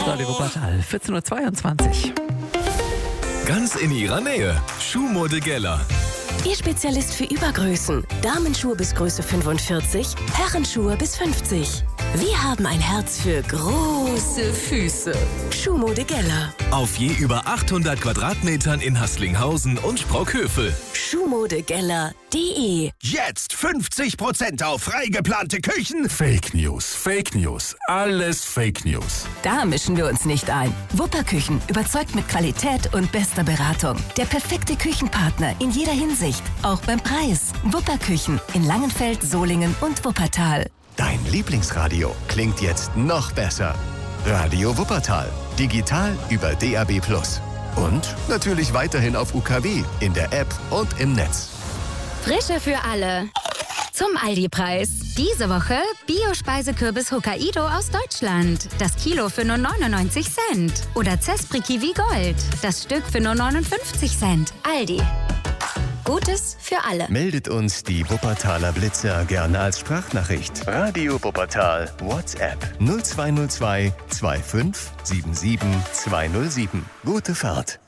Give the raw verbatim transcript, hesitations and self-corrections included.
Radio Wuppertal, vierzehn Uhr zweiundzwanzig. Ganz in ihrer Nähe. Schuhmode Geller. Ihr Spezialist für Übergrößen. Damenschuhe bis Größe fünfundvierzig, Herrenschuhe bis fünfzig. Wir haben ein Herz für große Füße. Schuhmode Geller. Auf je über achthundert Quadratmetern in Haßlinghausen und Sprockhövel. Schuhmodegeller punkt de. Jetzt fünfzig Prozent auf frei geplante Küchen. Fake News, Fake News, alles Fake News. Da mischen wir uns nicht ein. Wupperküchen überzeugt mit Qualität und bester Beratung. Der perfekte Küchenpartner in jeder Hinsicht, auch beim Preis. Wupperküchen in Langenfeld, Solingen und Wuppertal. Dein Lieblingsradio klingt jetzt noch besser. Radio Wuppertal. Digital über D A B plus. Und natürlich weiterhin auf U K W, in der App und im Netz. Frische für alle. Zum Aldi-Preis. Diese Woche Bio-Speisekürbis Hokkaido aus Deutschland. Das Kilo für nur neunundneunzig Cent. Oder Zespri Kiwi Gold. Das Stück für nur neunundfünfzig Cent. Aldi. Gutes für alle. Meldet uns die Wuppertaler Blitzer gerne als Sprachnachricht. Radio Wuppertal WhatsApp null zwei null zwei zwei fünf sieben sieben zwei null sieben. Gute Fahrt.